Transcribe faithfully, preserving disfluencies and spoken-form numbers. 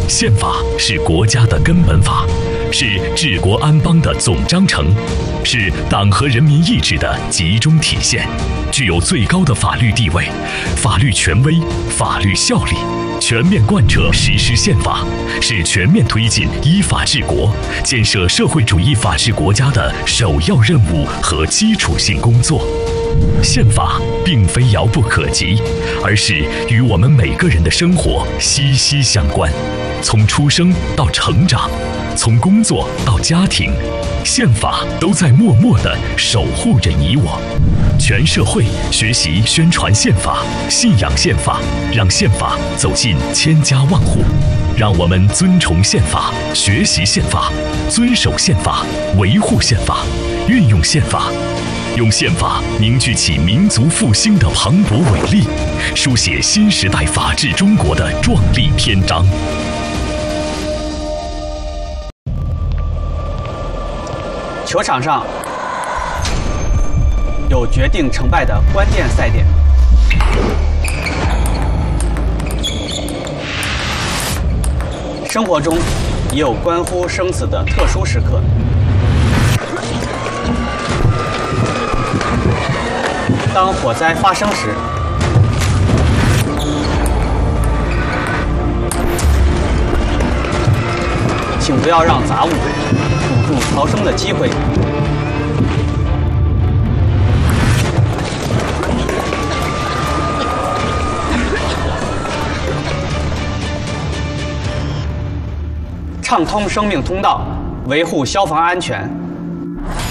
宪法是国家的根本法，是治国安邦的总章程，是党和人民意志的集中体现，具有最高的法律地位、法律权威、法律效力。全面贯彻实施宪法，是全面推进依法治国、建设社会主义法治国家的首要任务和基础性工作。宪法并非遥不可及，而是与我们每个人的生活息息相关。从出生到成长，从工作到家庭，宪法都在默默地守护着你我。全社会学习宣传宪法，信仰宪法，让宪法走进千家万户。让我们尊崇宪法，学习宪法，遵守宪法，维护宪法，运用宪法，用宪法凝聚起民族复兴的磅礴伟力，书写新时代法治中国的壮丽篇章。 球场上有决定成败的关键赛点，生活中也有关乎生死的特殊时刻。当火灾发生时，请不要让杂物堵住逃生的机会。畅通生命通道，维护消防安全，